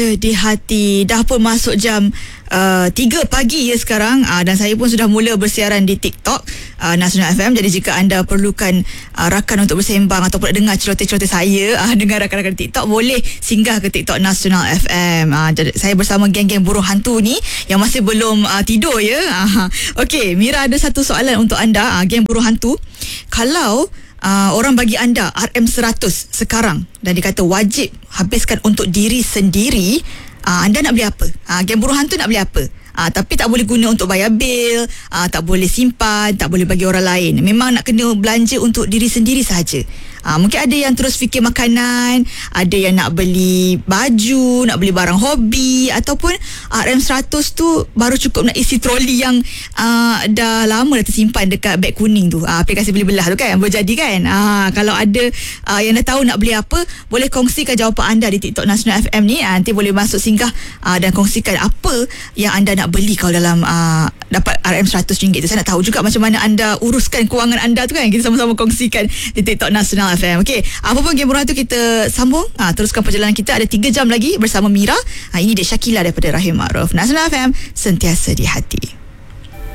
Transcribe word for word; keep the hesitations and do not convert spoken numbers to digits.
Di hati. Dah pun masuk jam uh, tiga pagi ya sekarang, uh, dan saya pun sudah mula bersiaran di TikTok uh, Nasional F M. Jadi jika anda perlukan uh, rakan untuk bersembang ataupun dengar celoteh-celoteh saya uh, dengan rakan-rakan TikTok, boleh singgah ke TikTok Nasional F M. uh, jadi, Saya bersama geng-geng burung hantu ni yang masih belum uh, tidur ya. uh, Okey, Mira ada satu soalan untuk anda, uh, geng burung hantu. Kalau Uh, orang bagi anda R M seratus sekarang dan dikata wajib habiskan untuk diri sendiri, uh, anda nak beli apa? Uh, geng burung hantu nak beli apa? Uh, tapi tak boleh guna untuk bayar bil, uh, tak boleh simpan, tak boleh bagi orang lain. Memang nak kena belanja untuk diri sendiri sahaja. Uh, mungkin ada yang terus fikir makanan, ada yang nak beli baju, nak beli barang hobi, ataupun R M seratus tu baru cukup nak isi troli yang uh, dah lama dah tersimpan dekat beg kuning tu, uh, aplikasi beli belah tu kan, boleh jadi kan. Uh, kalau ada uh, yang dah tahu nak beli apa, boleh kongsikan jawapan anda di TikTok Nasional F M ni. uh, Nanti boleh masuk singgah uh, dan kongsikan apa yang anda nak beli kalau dalam uh, dapat R M seratus ringgit tu. Saya nak tahu juga macam mana anda uruskan kewangan anda tu kan. Kita sama-sama kongsikan di TikTok Nasional F M. Okey, apa pun game burung tu kita sambung, ha, teruskan perjalanan kita. Ada tiga jam lagi bersama Mira. ha, Ini dia Syakila daripada Rahim Ma'ruf. Nasional F M, sentiasa di hati.